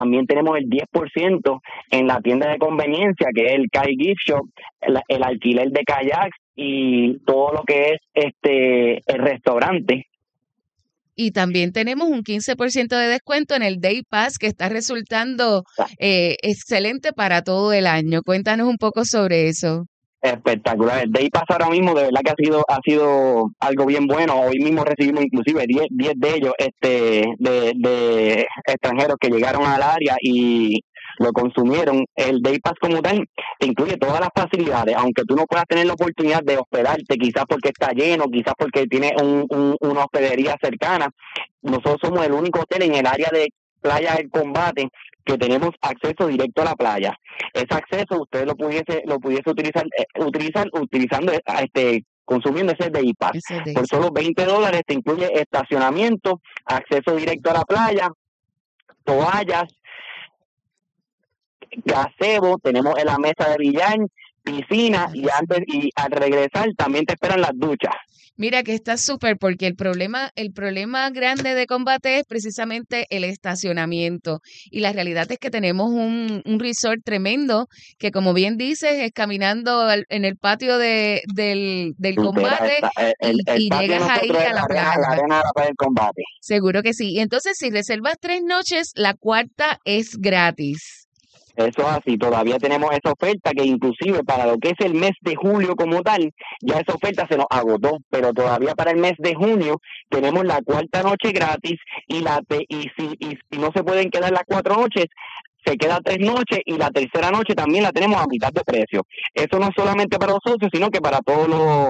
También tenemos el 10% en la tienda de conveniencia, que es el Kai Gift Shop, el alquiler de kayaks y todo lo que es el restaurante. Y también tenemos un 15% de descuento en el Day Pass, que está resultando excelente para todo el año. Cuéntanos un poco sobre eso. Espectacular. El Day Pass ahora mismo de verdad que ha sido algo bien bueno. Hoy mismo recibimos inclusive 10 de ellos de extranjeros que llegaron al área y lo consumieron. El Day Pass como tal te incluye todas las facilidades, aunque tú no puedas tener la oportunidad de hospedarte, quizás porque está lleno, quizás porque tiene una hospedería cercana. Nosotros somos el único hotel en el área de Playa del Combate que tenemos acceso directo a la playa. Ese acceso usted lo pudiese utilizar utilizando consumiendo ese Day Pass. Por solo $20 te incluye estacionamiento, acceso directo a la playa, toallas, gazebo, tenemos en la mesa de billar, piscina y al regresar también te esperan las duchas. Mira que está súper porque el problema grande de Combate es precisamente el estacionamiento. Y la realidad es que tenemos un resort tremendo que, como bien dices, es caminando en el patio del Combate y llegas ahí a la playa. La arena del Combate. Seguro que sí. Y entonces, si reservas 3 noches, la cuarta es gratis. Eso es así, todavía tenemos esa oferta que inclusive para lo que es el mes de julio como tal, ya esa oferta se nos agotó, pero todavía para el mes de junio tenemos la cuarta noche gratis y si no se pueden quedar las 4 noches, se queda 3 noches y la tercera noche también la tenemos a mitad de precio. Eso no es solamente para los socios, sino que para todos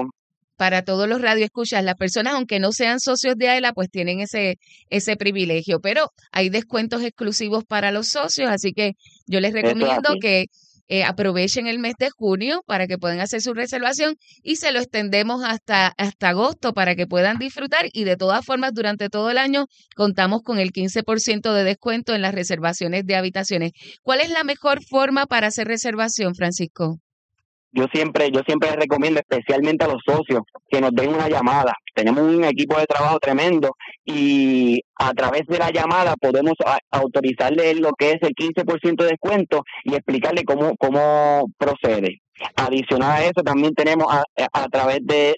los radioescuchas, las personas, aunque no sean socios de AELA, pues tienen ese privilegio, pero hay descuentos exclusivos para los socios, así que yo les recomiendo que aprovechen el mes de junio para que puedan hacer su reservación y se lo extendemos hasta agosto para que puedan disfrutar y de todas formas durante todo el año contamos con el 15% de descuento en las reservaciones de habitaciones. ¿Cuál es la mejor forma para hacer reservación, Francisco? Yo siempre les recomiendo, especialmente a los socios, que nos den una llamada. Tenemos un equipo de trabajo tremendo y a través de la llamada podemos autorizarle lo que es el 15% de descuento y explicarle cómo procede. Adicional a eso, también tenemos a través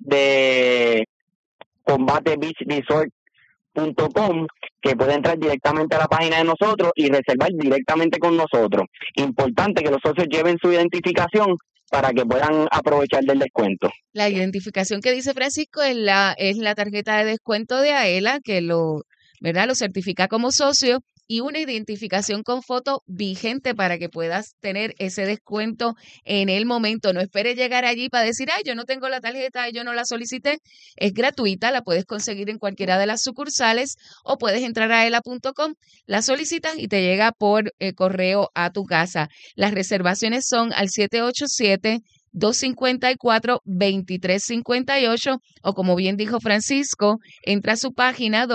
de Combate Beach Resort.com que puede entrar directamente a la página de nosotros y reservar directamente con nosotros. Importante que los socios lleven su identificación para que puedan aprovechar del descuento. La identificación que dice Francisco es la tarjeta de descuento de AELA que lo certifica como socio y una identificación con foto vigente para que puedas tener ese descuento en el momento. No esperes llegar allí para decir, yo no tengo la tarjeta, yo no la solicité. Es gratuita, la puedes conseguir en cualquiera de las sucursales o puedes entrar a aela.com, la solicitas y te llega por correo a tu casa. Las reservaciones son al 787-254-2358 o como bien dijo Francisco, entra a su página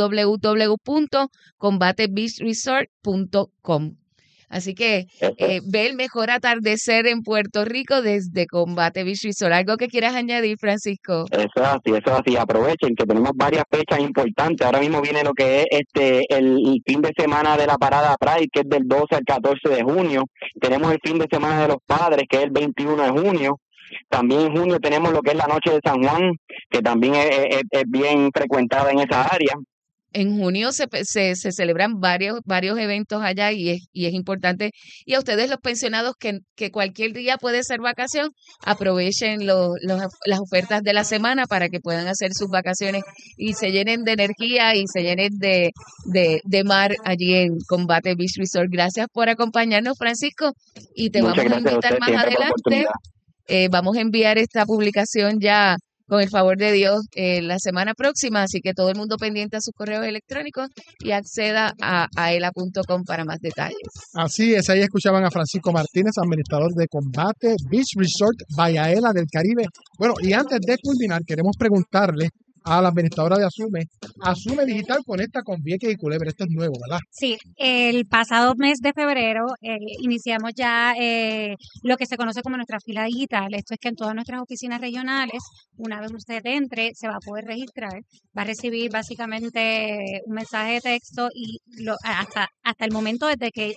www.combatebeachresort.com. Así que ve el mejor atardecer en Puerto Rico desde Combate Beach Resort. ¿Algo que quieras añadir, Francisco? Eso es así. Aprovechen que tenemos varias fechas importantes. Ahora mismo viene lo que es el fin de semana de la Parada Pride, que es del 12 al 14 de junio. Tenemos el fin de semana de los padres, que es el 21 de junio. También en junio tenemos lo que es la Noche de San Juan, que también es bien frecuentada en esa área. En junio se celebran varios eventos allá y es importante. Y a ustedes los pensionados que cualquier día puede ser vacación, aprovechen las ofertas de la semana para que puedan hacer sus vacaciones y se llenen de energía y se llenen de mar allí en Combate Beach Resort. Gracias por acompañarnos, Francisco, y te vamos a invitar más adelante. Vamos a enviar esta publicación ya con el favor de Dios la semana próxima, así que todo el mundo pendiente a sus correos electrónicos y acceda a aela.com para más detalles. Así es, ahí escuchaban a Francisco Martínez, administrador de Combate Beach Resort by AELA del Caribe. Bueno, y antes de culminar, queremos preguntarle a la administradora de Asume Digital conecta con Vieques y Culebra. Esto es nuevo, ¿verdad? Sí, el pasado mes de febrero iniciamos ya lo que se conoce como nuestra fila digital. Esto es que en todas nuestras oficinas regionales, una vez usted entre, se va a poder registrar, va a recibir básicamente un mensaje de texto y hasta el momento desde que